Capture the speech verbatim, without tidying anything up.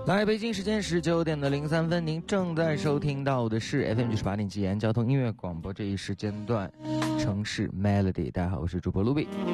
来，北京时间十九点的零三分，您正在收听到的是 F M 九十八点七延安交通音乐广播这一时间段城市 Melody。大家好，我是主播卢比。